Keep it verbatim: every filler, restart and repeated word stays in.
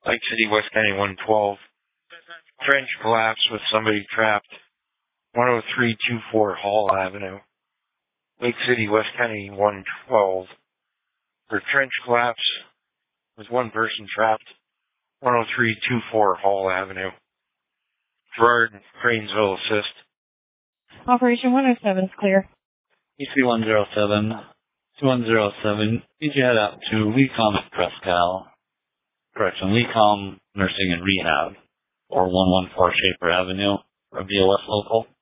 Lake City, West County one twelve. Trench collapse with somebody trapped. one oh three twenty-four Hall Avenue. Lake City, West County one twelve. For trench collapse with one person trapped. one oh three twenty-four Hall Avenue. Gerard, Cranesville assist. Operation one oh seven is clear. E C one oh seven. E C one oh seven. Need you head out to WECOM at Prescal. Correction, WECOM Nursing and Rehab. Or one one four Shaper Avenue. Or B O S local.